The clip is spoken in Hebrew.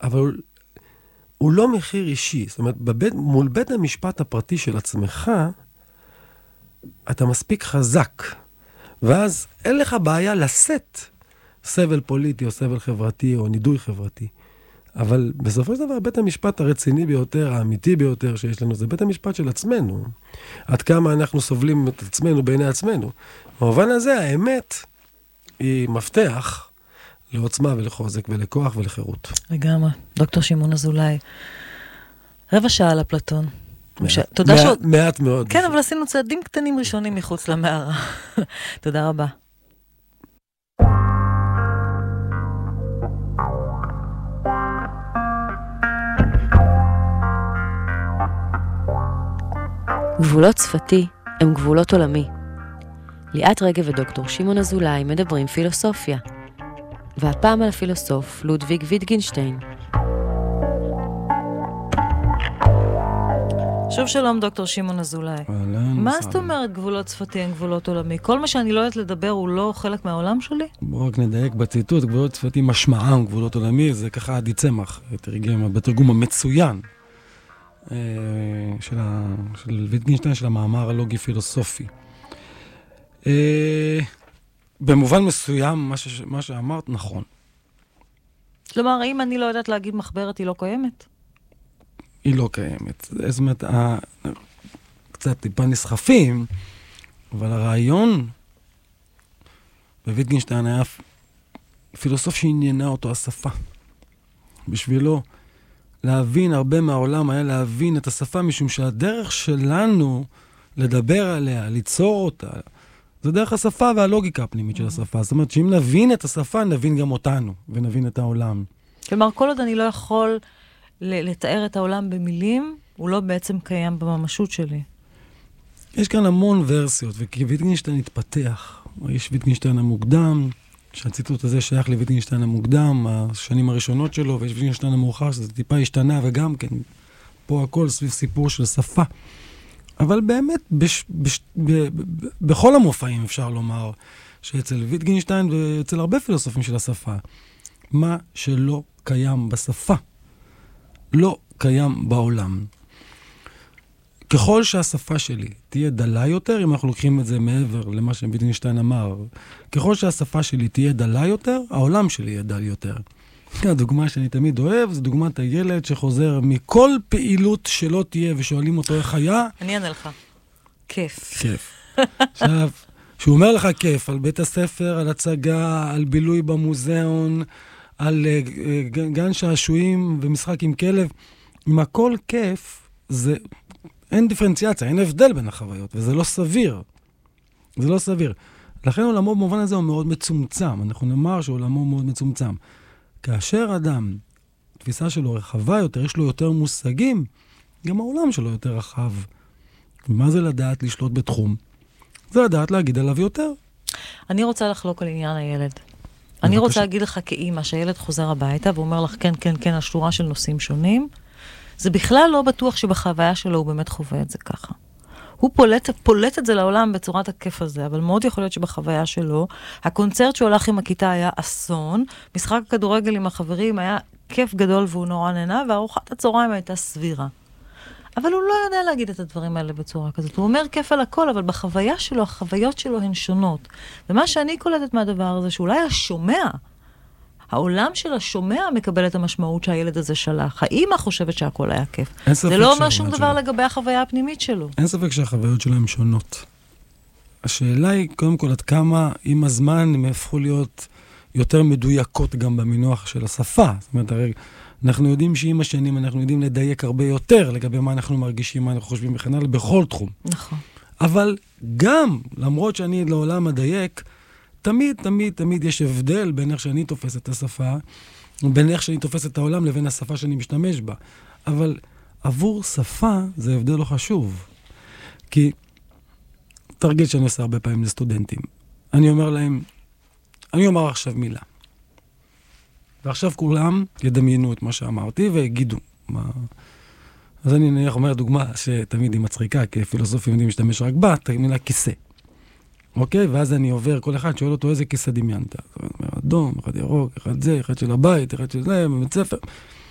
אבל הוא לא מחיר אישי. זאת אומרת, מול בית המשפט הפרטי של עצמך, אתה מספיק חזק. ואז אין לך בעיה לשאת סבל פוליטי או סבל חברתי או נידוי חברתי. אבל בסופו של דבר, בית המשפט הרציני ביותר, האמיתי ביותר שיש לנו, זה בית המשפט של עצמנו. עד כמה אנחנו סובלים את עצמנו בעיני עצמנו. במובן הזה, האמת היא מפתח לעוצמה ולחוזק ולכוח ולחירות. לגמרי. דוקטור שמעון אזולאי. רבע שעה על אפלטון. מעט מאוד. כן, אבל עשינו צעדים קטנים ראשונים מחוץ למערה. תודה רבה. גבולות שפתי הם גבולות עולמי. ליאת רגב ודוקטור שמעון אזולאי מדברים פילוסופיה. והפעם על הפילוסוף לודוויג ויטגנשטיין. שוב שלום דוקטור שמעון אזולאי. מה זאת אומרת גבולות שפתי הם גבולות עולמי? כל מה שאני לא יודעת לדבר הוא לא חלק מהעולם שלי? בואו רק נדייק בציטוט, גבולות שפתי משמעם גבולות עולמי, זה ככה עדי צמח, בתרגום המצוין של ויטגנשטיין, של המאמר הלוגי פילוסופי. במובן מסוים, מה שאמרת נכון. כלומר, אם אני לא יודעת להגיד מחברת, היא לא קיימת? היא לא קיימת. זאת אומרת, קצת טיפה נסחפים, אבל הרעיון בוויטגנשטיין היה פילוסוף שעניינה אותו השפה. בשבילו להבין הרבה מהעולם היה להבין את השפה, משום שהדרך שלנו לדבר עליה, ליצור אותה, זה דרך השפה והלוגיקה הפנימית של השפה. זאת אומרת, שאם נבין את השפה, נבין גם אותנו, ונבין את העולם. כלומר, כל עוד אני לא יכול לתאר את העולם במילים, הוא לא בעצם קיים בממשות שלי. יש כאן המון ורסיות, וכי ויטגנשטיין התפתח. יש ויטגנשטיין המוקדם, שהציטוט הזה שייך לויטגנשטיין המוקדם, השנים הראשונות שלו, ויש ויטגנשטיין המאוחר, שזה טיפה השתנה, וגם כן, פה הכל סביב סיפור של שפה. אבל באמת, בכל המופעים אפשר לומר, שאצל ויטגנשטיין ואצל הרבה פילוסופים של השפה, מה שלא קיים בשפה, לא קיים בעולם. ככל שהשפה שלי תהיה דלה יותר, אם אנחנו לוקחים את זה מעבר למה שוויטגנשטיין אמר, ככל שהשפה שלי תהיה דלה יותר, העולם שלי יהיה דל יותר. הדוגמה שאני תמיד אוהב, זה דוגמת הילד שחוזר מכל פעילות שלא תהיה, ושואלים אותו איך היה. אני אענה לך. כיף. כיף. עכשיו, שהוא אומר לך כיף, על בית הספר, על הצגה, על בילוי במוזיאון, על גן שעשועים ומשחק עם כלב, אם הכל כיף, זה אין דיפרנציאציה, אין הבדל בין החוויות, וזה לא סביר. זה לא סביר. לכן עולמו במובן הזה הוא מאוד מצומצם. אנחנו נאמר שעולמו מאוד מצומצם. כאשר אדם, תפיסה שלו רחבה יותר, יש לו יותר מושגים, גם העולם שלו יותר רחב. ומה זה לדעת לשלוט בתחום? זה לדעת להגיד עליו יותר. אני רוצה לחלוק על עניין הילד. אני רוצה להגיד לך כאימא שהילד חוזר הביתה ואומר לך כן, כן, כן, על שורה של נושאים זה בכלל לא בטוח שבחוויה שלו הוא באמת חווה את זה ככה. הוא פולט את זה לעולם בצורת הכיף הזה, אבל מאוד יכול להיות שבחוויה שלו, הקונצרט שהוא הלך עם הכיתה היה אסון, משחק הכדורגל עם החברים היה כיף גדול והוא נורא נהנה, וארוחת הצהריים הייתה סבירה. אבל הוא לא יודע להגיד את הדברים האלה בצורה כזאת. הוא אומר כיף על הכל, אבל בחוויה שלו, החוויות שלו הן שונות. ומה שאני קולטת מהדבר הזה, שאולי השומע, העולם של השומע מקבל את המשמעות שהילד הזה שלח. האמא חושבת שהכל היה כיף. זה לא אומר שום דבר לגבי החוויה הפנימית שלו. אין ספק שהחוויות שלו הן שונות. השאלה היא, קודם כל, עד כמה עם הזמן הם הפכו להיות יותר מדויקות גם במינוח של השפה. זאת אומרת, אנחנו יודעים שעם השנים אנחנו יודעים לדייק הרבה יותר לגבי מה אנחנו מרגישים, מה אנחנו חושבים בכלל, בכל תחום. נכון. אבל גם, למרות שאני לעולם מדייק, תמיד יש הבדל בין איך שאני תופס את השפה, בין איך שאני תופס את העולם לבין השפה שאני משתמש בה. אבל עבור שפה זה הבדל לא חשוב. כי תרגיל שאני עושה הרבה פעמים לסטודנטים. אני אומר להם, אני אומר עכשיו מילה. ועכשיו כולם ידמיינו את מה שאמרתי ויגידו. אז אני נניח אומר דוגמה שתמיד היא מצחיקה, כי פילוסופים יודעים להשתמש רק בה, מילה כיסא. אוקיי? ואז אני עובר, כל אחד שואל אותו איזה כיסא דמיינת. זאת אומרת, אדום, אחד ירוק, אחד זה, אחד של הבית, אחד של זה, בבית ספר.